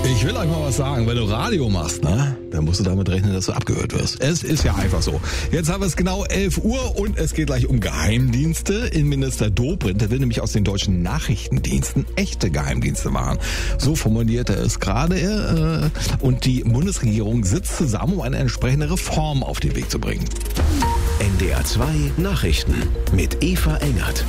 Ich will euch mal was sagen, wenn du Radio machst, ne, dann musst du damit rechnen, dass du abgehört wirst. Es ist ja einfach so. Jetzt haben wir es genau 11 Uhr und es geht gleich um Geheimdienste. Innenminister Dobrindt, der will nämlich aus den deutschen Nachrichtendiensten echte Geheimdienste machen. So formulierte er es gerade. Und die Bundesregierung sitzt zusammen, um eine entsprechende Reform auf den Weg zu bringen. NDR 2 Nachrichten mit Eva Engert.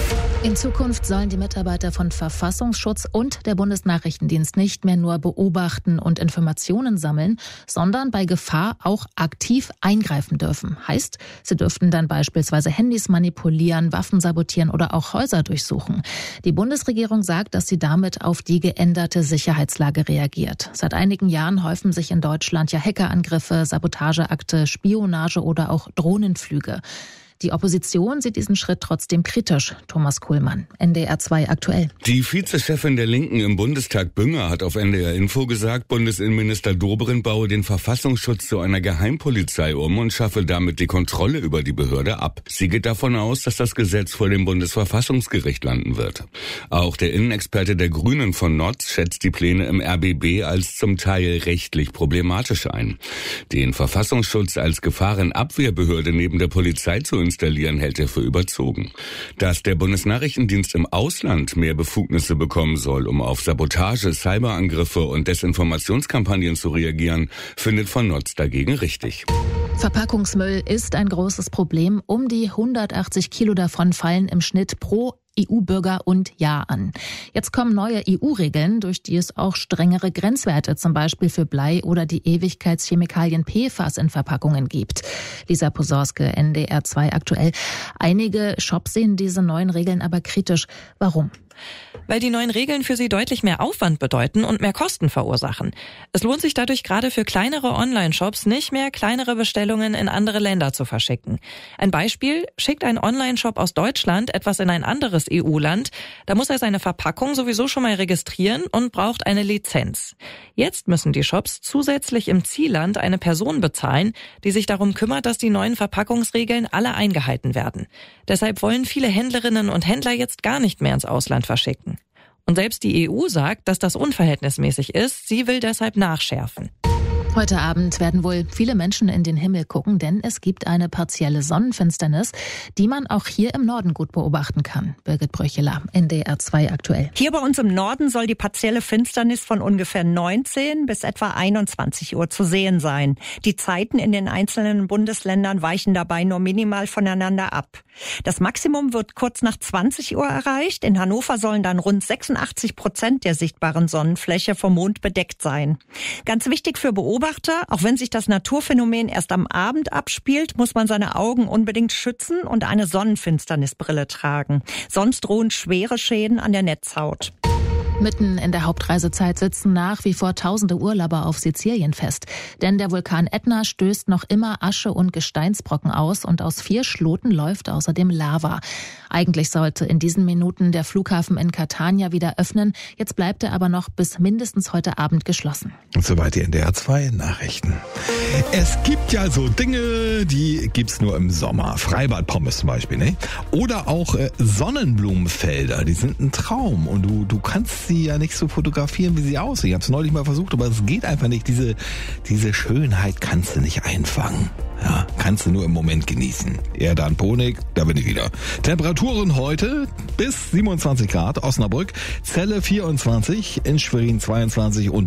In Zukunft sollen die Mitarbeiter von Verfassungsschutz und der Bundesnachrichtendienst nicht mehr nur beobachten und Informationen sammeln, sondern bei Gefahr auch aktiv eingreifen dürfen. Heißt, sie dürften dann beispielsweise Handys manipulieren, Waffen sabotieren oder auch Häuser durchsuchen. Die Bundesregierung sagt, dass sie damit auf die geänderte Sicherheitslage reagiert. Seit einigen Jahren häufen sich in Deutschland ja Hackerangriffe, Sabotageakte, Spionage oder auch Drohnenflüge. Die Opposition sieht diesen Schritt trotzdem kritisch. Thomas Kuhlmann, NDR 2 aktuell. Die Vizechefin der Linken im Bundestag Bünger hat auf NDR Info gesagt, Bundesinnenminister Dobrindt baue den Verfassungsschutz zu einer Geheimpolizei um und schaffe damit die Kontrolle über die Behörde ab. Sie geht davon aus, dass das Gesetz vor dem Bundesverfassungsgericht landen wird. Auch der Innenexperte der Grünen von Notz schätzt die Pläne im RBB als zum Teil rechtlich problematisch ein. Den Verfassungsschutz als Gefahrenabwehrbehörde neben der Polizei zu installieren, hält er für überzogen. Dass der Bundesnachrichtendienst im Ausland mehr Befugnisse bekommen soll, um auf Sabotage, Cyberangriffe und Desinformationskampagnen zu reagieren, findet von Notz dagegen richtig. Verpackungsmüll ist ein großes Problem. Um die 180 Kilo davon fallen im Schnitt pro EU-Bürger und Jahr an. Jetzt kommen neue EU-Regeln, durch die es auch strengere Grenzwerte, zum Beispiel für Blei oder die Ewigkeitschemikalien PFAS in Verpackungen gibt. Lisa Posorske, NDR 2 aktuell. Einige Shops sehen diese neuen Regeln aber kritisch. Warum? Weil die neuen Regeln für sie deutlich mehr Aufwand bedeuten und mehr Kosten verursachen. Es lohnt sich dadurch gerade für kleinere Online-Shops nicht mehr, kleinere Bestellungen in andere Länder zu verschicken. Ein Beispiel: Schickt ein Online-Shop aus Deutschland etwas in ein anderes EU-Land, da muss er seine Verpackung sowieso schon mal registrieren und braucht eine Lizenz. Jetzt müssen die Shops zusätzlich im Zielland eine Person bezahlen, die sich darum kümmert, dass die neuen Verpackungsregeln alle eingehalten werden. Deshalb wollen viele Händlerinnen und Händler jetzt gar nicht mehr ins Ausland verschicken. Und selbst die EU sagt, dass das unverhältnismäßig ist. Sie will deshalb nachschärfen. Heute Abend werden wohl viele Menschen in den Himmel gucken, denn es gibt eine partielle Sonnenfinsternis, die man auch hier im Norden gut beobachten kann. Birgit Bröcheler, NDR 2 aktuell. Hier bei uns im Norden soll die partielle Finsternis von ungefähr 19 bis etwa 21 Uhr zu sehen sein. Die Zeiten in den einzelnen Bundesländern weichen dabei nur minimal voneinander ab. Das Maximum wird kurz nach 20 Uhr erreicht. In Hannover sollen dann rund 86% der sichtbaren Sonnenfläche vom Mond bedeckt sein. Ganz wichtig für Beobachter: Auch wenn sich das Naturphänomen erst am Abend abspielt, muss man seine Augen unbedingt schützen und eine Sonnenfinsternisbrille tragen. Sonst drohen schwere Schäden an der Netzhaut. Mitten in der Hauptreisezeit sitzen nach wie vor tausende Urlauber auf Sizilien fest. Denn der Vulkan Ätna stößt noch immer Asche und Gesteinsbrocken aus und aus 4 Schloten läuft außerdem Lava. Eigentlich sollte in diesen Minuten der Flughafen in Catania wieder öffnen. Jetzt bleibt er aber noch bis mindestens heute Abend geschlossen. Und soweit die NDR 2 Nachrichten. Es gibt ja so Dinge, die gibt's nur im Sommer. Freibadpommes zum Beispiel, ne? Oder auch Sonnenblumenfelder, die sind ein Traum. Und du kannst sie ja nicht so fotografieren, wie sie aussehen. Ich habe es neulich mal versucht, aber es geht einfach nicht. Diese Schönheit kannst du nicht einfangen. Ja, kannst du nur im Moment genießen. Erdan Ponig, da bin ich wieder. Temperaturen heute bis 27 Grad, Osnabrück, Celle 24, in Schwerin 22 und